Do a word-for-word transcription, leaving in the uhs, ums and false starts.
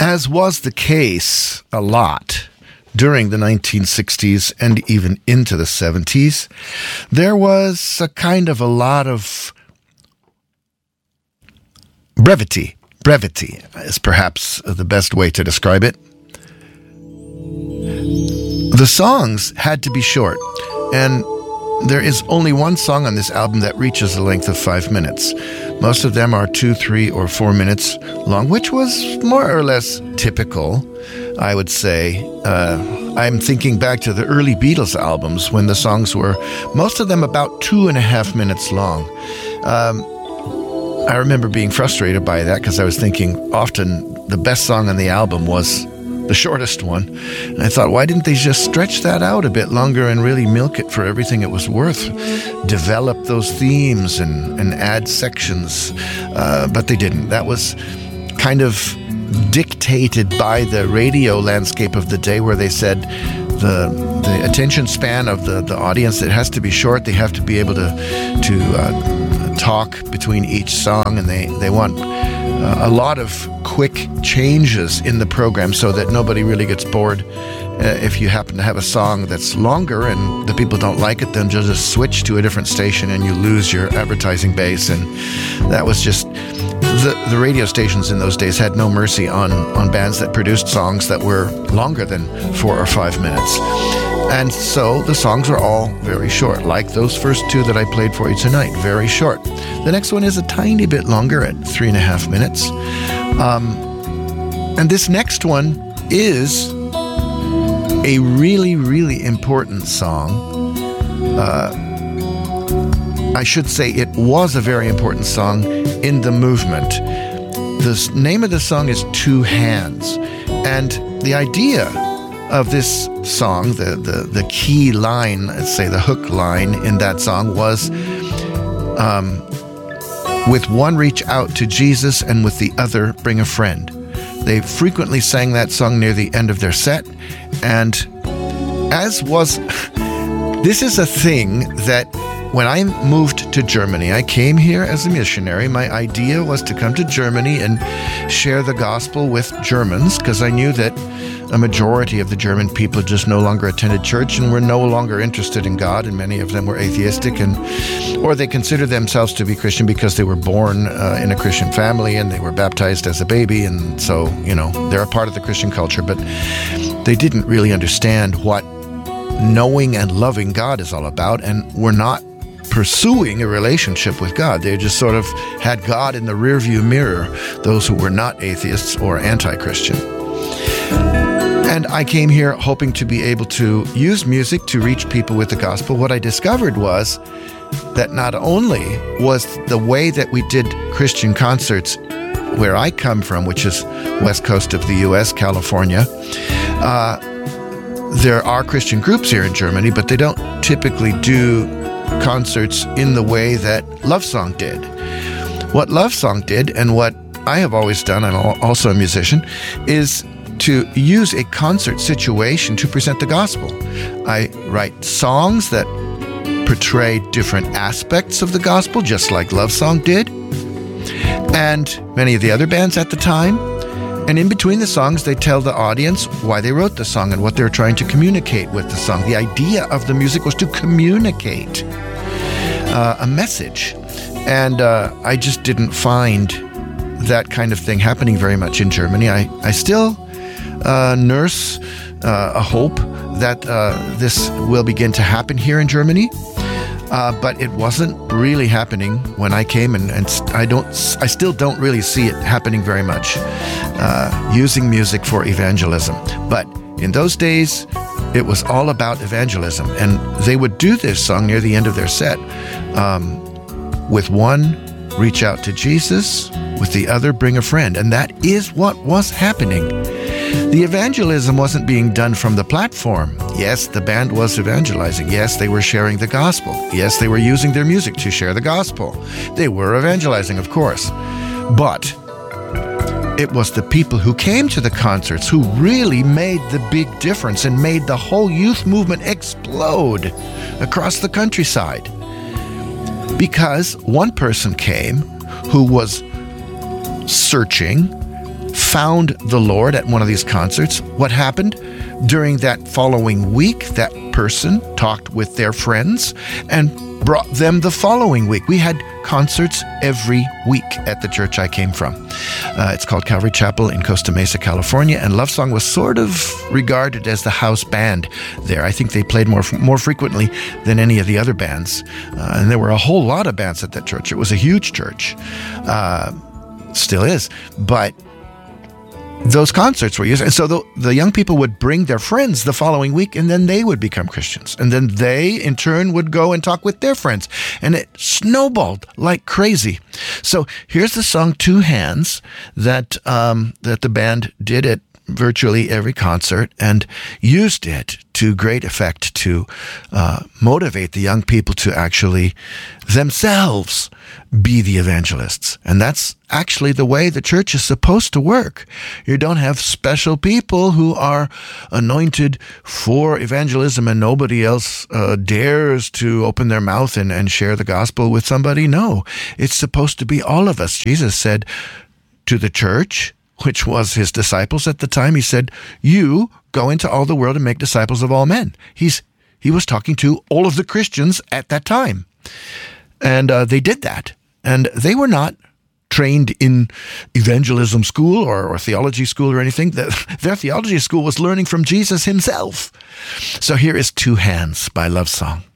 As was the case a lot during the nineteen sixties and even into the seventies, there was a kind of a lot of brevity. Brevity is perhaps the best way to describe it. The songs had to be short, and there is only one song on this album that reaches a length of five minutes. Most of them are two, three, or four minutes long, which was more or less typical, I would say. Uh, I'm thinking back to the early Beatles albums when the songs were, most of them about two and a half minutes long. Um, I remember being frustrated by that because I was thinking often the best song on the album was the shortest one. And I thought, why didn't they just stretch that out a bit longer and really milk it for everything it was worth? Develop those themes and, and add sections. Uh, but they didn't. That was kind of dictated by the radio landscape of the day, where they said the the attention span of the, the audience, it has to be short. They have to be able to, to uh, talk between each song, and they, they want uh, a lot of quick changes in the program so that nobody really gets bored. Uh, if you happen to have a song that's longer and the people don't like it, then just switch to a different station and you lose your advertising base. And that was just, the, the radio stations in those days had no mercy on, on bands that produced songs that were longer than four or five minutes. And so the songs are all very short, like those first two that I played for you tonight, very short. The next one is a tiny bit longer at three and a half minutes. Um, and this next one is a really, really important song. Uh, I should say it was a very important song in the movement. The name of the song is Two Hands. And the idea of this song, the, the, the key line, let's say the hook line in that song was, um, with one reach out to Jesus and with the other bring a friend. They frequently sang that song near the end of their set. And as was, this is a thing that when I moved to Germany, I came here as a missionary. My idea was to come to Germany and share the gospel with Germans, because I knew that a majority of the German people just no longer attended church and were no longer interested in God, and many of them were atheistic, and or they considered themselves to be Christian because they were born uh, in a Christian family and they were baptized as a baby, and so, you know, they're a part of the Christian culture, but they didn't really understand what knowing and loving God is all about, and were not pursuing a relationship with God. They just sort of had God in the rearview mirror, those who were not atheists or anti-Christian. And I came here hoping to be able to use music to reach people with the gospel. What I discovered was that not only was the way that we did Christian concerts where I come from, which is west coast of the U S, California, uh, there are Christian groups here in Germany, but they don't typically do concerts in the way that Love Song did. What Love Song did, and what I have always done, I'm also a musician, is to use a concert situation to present the gospel. I write songs that portray different aspects of the gospel, just like Love Song did, and many of the other bands at the time. And in between the songs, they tell the audience why they wrote the song and what they're trying to communicate with the song. The idea of the music was to communicate uh, a message. And uh, I just didn't find that kind of thing happening very much in Germany. I, I still uh, nurse uh, a hope that uh, this will begin to happen here in Germany. Uh, but it wasn't really happening when I came, and, and I don't, I still don't really see it happening very much, uh, using music for evangelism. But in those days, it was all about evangelism, and they would do this song near the end of their set. Um, with one, reach out to Jesus, with the other, bring a friend. And that is what was happening. The evangelism wasn't being done from the platform. Yes, the band was evangelizing. Yes, they were sharing the gospel. Yes, they were using their music to share the gospel. They were evangelizing, of course. But it was the people who came to the concerts who really made the big difference and made the whole youth movement explode across the countryside. Because one person came who was searching, found the Lord at one of these concerts, what happened? During that following week, that person talked with their friends and brought them the following week. We had concerts every week at the church I came from. Uh, it's called Calvary Chapel in Costa Mesa, California, and Love Song was sort of regarded as the house band there. I think they played more more frequently than any of the other bands, uh, and there were a whole lot of bands at that church. It was a huge church, uh, still is, but those concerts were used. And so the, the young people would bring their friends the following week, and then they would become Christians. And then they, in turn, would go and talk with their friends. And it snowballed like crazy. So here's the song Two Hands that um, that the band did at virtually every concert and used it to great effect to uh, motivate the young people to actually themselves be the evangelists. And that's actually the way the church is supposed to work. You don't have special people who are anointed for evangelism and nobody else uh, dares to open their mouth and, and share the gospel with somebody. No, it's supposed to be all of us. Jesus said to the church, which was his disciples at the time, he said, you go into all the world and make disciples of all men. He's He was talking to all of the Christians at that time. And uh, they did that. And they were not trained in evangelism school or, or theology school or anything. The, their theology school was learning from Jesus himself. So here is Two Hands by Love Song.